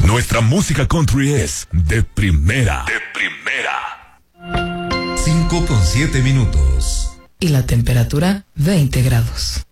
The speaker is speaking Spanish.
Nuestra música country es de primera. De primera. 5:07. Y la temperatura 20 grados.